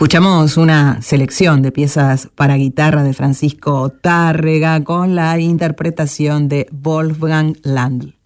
Escuchamos una selección de piezas para guitarra de Francisco Tárrega con la interpretación de Wolfgang Landl.